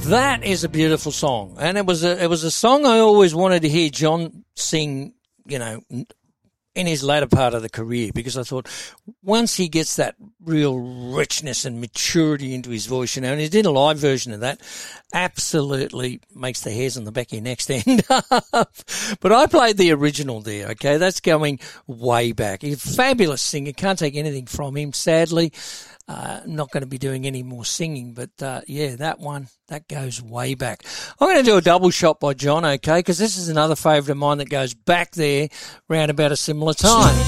That is a beautiful song, and it was a song I always wanted to hear John sing, in his latter part of the career, because I thought once he gets that real richness and maturity into his voice, and he did a live version of that, absolutely makes the hairs on the back of your neck stand up. But I played the original there, okay? That's going way back. He's a fabulous singer. Can't take anything from him, sadly. Not going to be doing any more singing, but that goes way back. I'm going to do a double shot by John, okay, because this is another favourite of mine that goes back there round about a similar time.